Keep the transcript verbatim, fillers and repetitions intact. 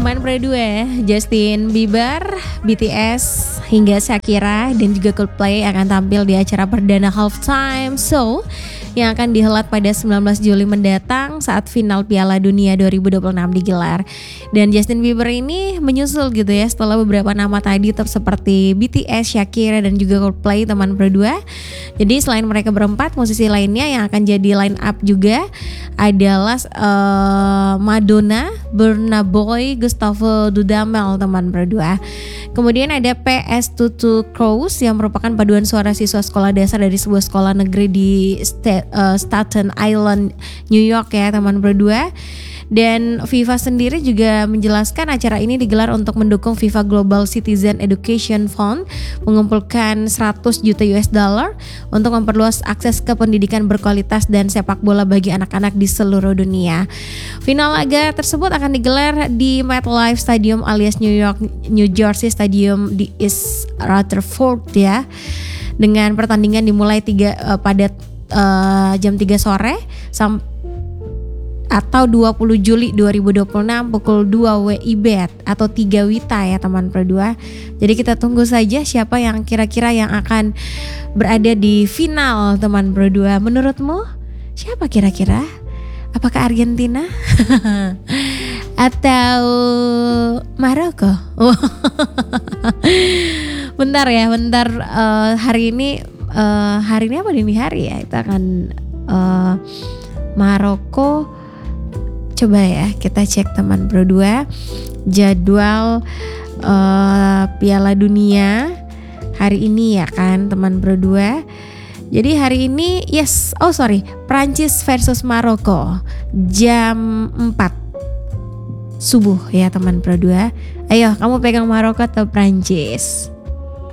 Teman Pro dua, Justin Bieber, B T S, hingga Shakira dan juga Coldplay akan tampil di acara perdana Halftime Show yang akan dihelat pada sembilan belas Juli mendatang saat final Piala Dunia dua ribu dua puluh enam digelar. Dan Justin Bieber ini menyusul gitu ya setelah beberapa nama tadi seperti B T S, Shakira dan juga Coldplay, teman Pro dua. Jadi selain mereka berempat, musisi lainnya yang akan jadi line up juga adalah uh, Madonna, Burna Boy, Gustavo Dudamel, teman Pro dua. Kemudian ada P S Tutu Crows yang merupakan paduan suara siswa sekolah dasar dari sebuah sekolah negeri di St- uh, Staten Island, New York ya, teman Pro dua. Dan FIFA sendiri juga menjelaskan acara ini digelar untuk mendukung FIFA Global Citizen Education Fund, mengumpulkan seratus juta U S dollar untuk memperluas akses ke pendidikan berkualitas dan sepak bola bagi anak-anak di seluruh dunia. Final laga tersebut akan digelar di MetLife Stadium alias New York New Jersey Stadium di East Rutherford ya. Dengan pertandingan dimulai tiga, uh, pada uh, jam tiga sore sampai atau dua puluh Juli dua ribu dua puluh enam pukul dua W I B atau tiga Wita ya, teman Pro dua. Jadi kita tunggu saja siapa yang kira-kira yang akan berada di final, teman Pro dua. Menurutmu siapa kira-kira? Apakah Argentina atau Maroko? Bentar ya, bentar uh, hari ini uh, hari ini apa dini hari ya? Kita akan uh, Maroko. Coba ya kita cek, teman Pro dua, jadwal uh, Piala Dunia hari ini ya kan, teman Pro dua. Jadi hari ini yes, oh sorry, Prancis versus Maroko jam empat subuh ya, teman Pro dua. Ayo kamu pegang Maroko atau Prancis?